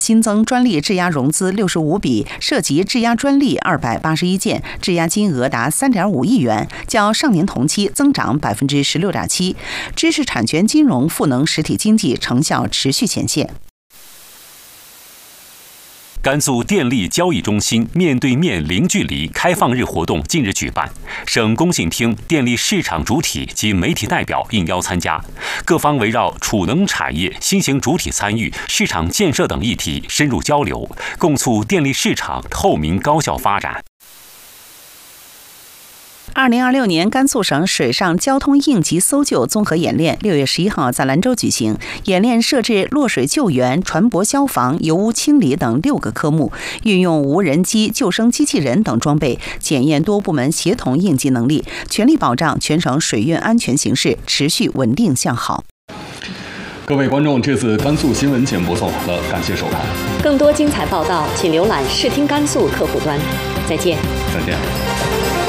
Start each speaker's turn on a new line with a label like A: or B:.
A: 新增专利质押融资65笔，涉及质押专利281件，质押金额达3.5亿元，较上年同期增长16.7%。知识产权金融赋能实体经济成效持续显现。
B: 甘肃电力交易中心面对面零距离开放日活动近日举办，省工信厅电力市场主体及媒体代表应邀参加，各方围绕储能产业新型主体参与、市场建设等议题深入交流，共促电力市场透明高效发展。
A: 2026年甘肃省水上交通应急搜救综合演练6月11号在兰州举行。演练设置落水救援、船舶消防、油污清理等6个科目，运用无人机、救生机器人等装备，检验多部门协同应急能力，全力保障全省水运安全形势持续稳定向好。
C: 各位观众，这次甘肃新闻节目播送完了，感谢收看。
D: 更多精彩报道，请浏览视听甘肃客户端。再见。
C: 再见。